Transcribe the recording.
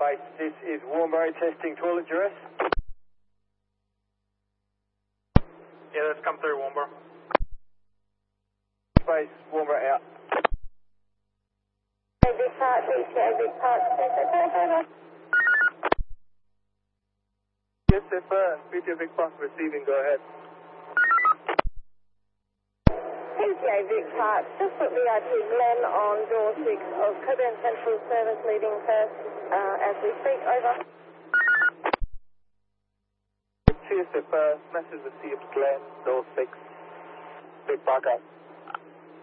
Base, this is Warnbury testing toilet duress. Yeah, that's come through, Warnborough. Base, Warnbury out. Big part, big part. Yes, sir. PTA Big Park receiving, go ahead. PTA Vic Park, just put VIP Glenn on door 6 of Coburn Central Service leading first as we speak, over. TSF, message received, Glenn, door 6, Big Park out.